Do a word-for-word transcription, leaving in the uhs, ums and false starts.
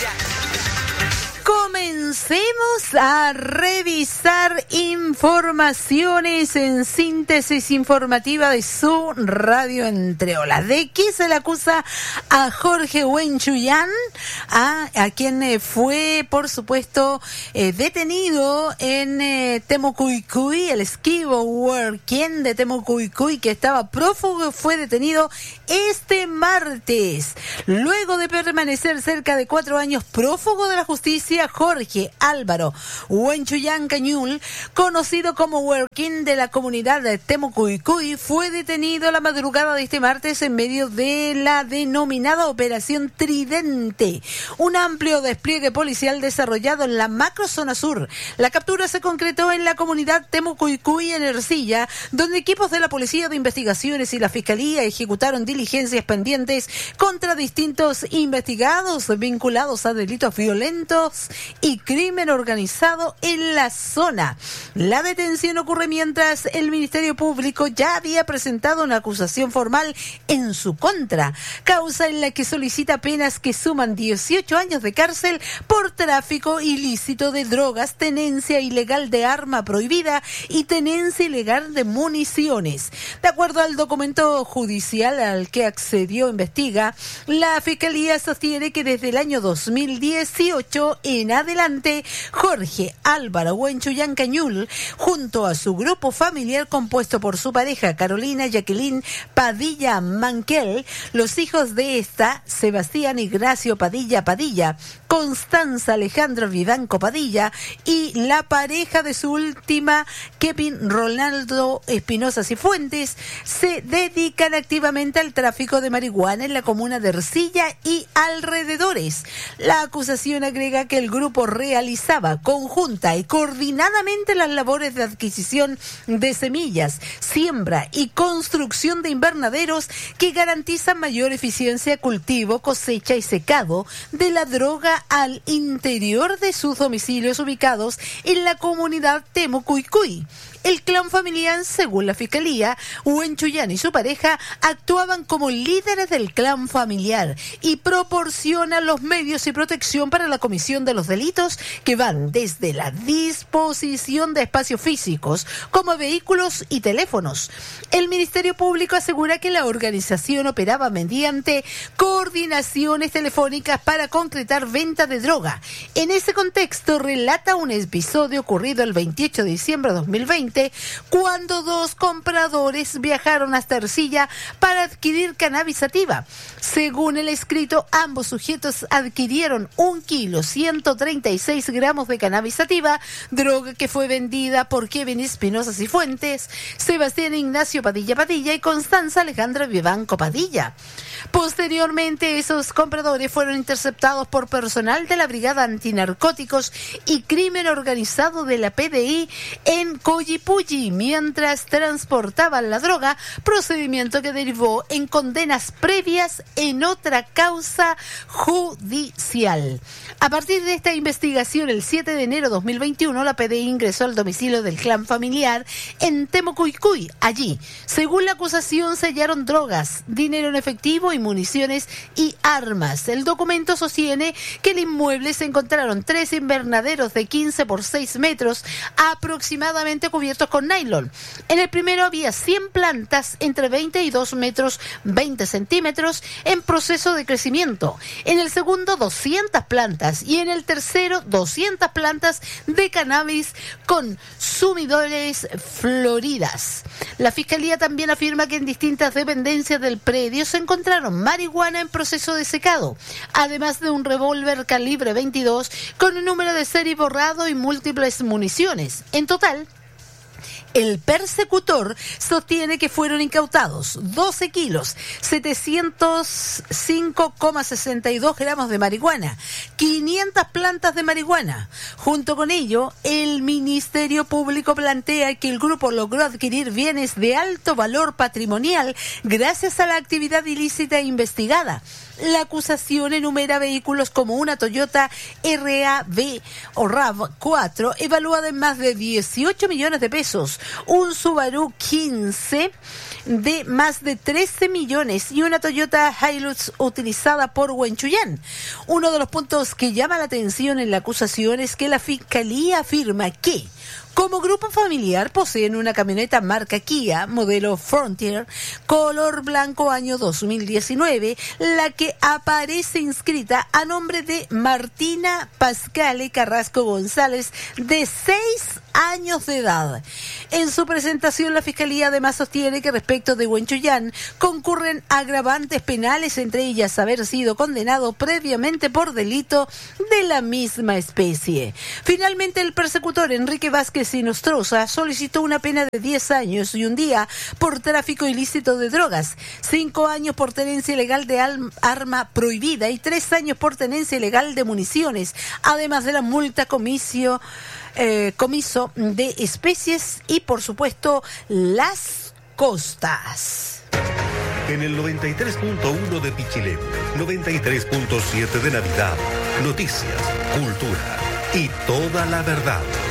Comencemos a revisar informaciones en síntesis informativa de su radio Entre Olas. ¿De qué se le acusa a Jorge Huenchullán? A, a quien eh, fue, por supuesto, eh, detenido en eh, Temocuycuy, el esquivo Huarquén de Temocuycuy, que estaba prófugo, fue detenido este martes. Luego de permanecer cerca de cuatro años prófugo de la justicia, Jorge Álvaro Huenchullán Cañul, conocido como Huarquén de la comunidad de Temocuycuy, fue detenido la madrugada de este martes en medio de la denominada Operación Tridente, un amplio despliegue policial desarrollado en la macrozona sur. La captura se concretó en la comunidad Temocuycuy, en Ercilla, donde equipos de la Policía de Investigaciones y la Fiscalía ejecutaron diligencias pendientes contra distintos investigados vinculados a delitos violentos y crimen organizado en la zona. La detención ocurre mientras el Ministerio Público ya había presentado una acusación formal en su contra, causa en la que solicita penas que suman dieciocho años de cárcel por tráfico ilícito de drogas, tenencia ilegal de arma prohibida y tenencia ilegal de municiones. De acuerdo al documento judicial al que accedió investiga, la Fiscalía sostiene que desde el año dos mil dieciocho en adelante, Jorge Álvaro Huenchullán Cañul, junto a su grupo familiar compuesto por su pareja Carolina Jacqueline Padilla Manquel, los hijos de esta, Sebastián Ignacio Padilla Padilla, Constanza Alejandro Vivanco Padilla, y la pareja de su última, Kevin Ronaldo Espinosa Cifuentes, se dedican activamente al tráfico de marihuana en la comuna de Ercilla y alrededores. La acusación agrega que el grupo realizaba conjunta y coordinadamente las labores de adquisición de semillas, siembra y construcción de invernaderos que garantizan mayor eficiencia, cultivo, cosecha y secado de la droga al interior de sus domicilios ubicados en la comunidad Temocuycuy. El clan familiar, según la Fiscalía, Huenchullán y su pareja actuaban como líderes del clan familiar y proporcionan los medios y protección para la comisión de los delitos que van desde la disposición de espacios físicos como vehículos y teléfonos. El Ministerio Público asegura que la organización operaba mediante coordinaciones telefónicas para concretar venta de droga. En ese contexto relata un episodio ocurrido el veintiocho de diciembre de dos mil veinte, cuando dos compradores viajaron hasta Ercilla para adquirir cannabis sativa. Según el escrito, ambos sujetos adquirieron un kilo ciento treinta y seis gramos de cannabis sativa, droga que fue vendida por Kevin Espinosa Cifuentes, Sebastián Ignacio Padilla Padilla y Constanza Alejandra Vivanco Padilla. Posteriormente, esos compradores fueron interceptados por personal de la Brigada Antinarcóticos y Crimen Organizado de la P D I en Collipulli mientras transportaban la droga, procedimiento que derivó en condenas previas en otra causa judicial. A partir de esta investigación, el siete de enero de dos mil veintiuno, la P D I ingresó al domicilio del clan familiar en Temocuycuy. Allí, según la acusación, se hallaron drogas, dinero en efectivo y municiones y armas. El documento sostiene que en el inmueble se encontraron tres invernaderos de quince por seis metros, aproximadamente cubiertos con nylon. En el primero había cien plantas entre veinte y dos metros veinte centímetros en proceso de crecimiento. En el segundo, doscientas plantas y en el tercero, doscientas plantas de cannabis con sumidores floridas. La Fiscalía también afirma que en distintas dependencias del predio se encontraron marihuana en proceso de secado, además de un revólver calibre veintidós con un número de serie borrado y múltiples municiones. En total, el persecutor sostiene que fueron incautados doce kilos, setecientos cinco coma sesenta y dos gramos de marihuana, quinientas plantas de marihuana. Junto con ello, el Ministerio Público plantea que el grupo logró adquirir bienes de alto valor patrimonial gracias a la actividad ilícita investigada. La acusación enumera vehículos como una Toyota R A V o RAV cuatro, evaluada en más de dieciocho millones de pesos, un Subaru quince de más de trece millones y una Toyota Hilux utilizada por Huenchuyán. Uno de los puntos que llama la atención en la acusación es que la Fiscalía afirma que como grupo familiar poseen una camioneta marca Kia, modelo Frontier, color blanco año dos mil diecinueve, la que aparece inscrita a nombre de Martina Pascale Carrasco González, de seis años de edad. En su presentación, la Fiscalía además sostiene que respecto de Huenchuyán concurren agravantes penales, entre ellas haber sido condenado previamente por delito de la misma especie. Finalmente, el persecutor Enrique Vázquez Sinostroza solicitó una pena de diez años y un día por tráfico ilícito de drogas, cinco años por tenencia ilegal de arma prohibida y tres años por tenencia ilegal de municiones, además de la multa comicio Eh, comiso de especies y, por supuesto, las costas. En el noventa y tres punto uno de Pichilemu, noventa y tres punto siete de Navidad, noticias, cultura y toda la verdad.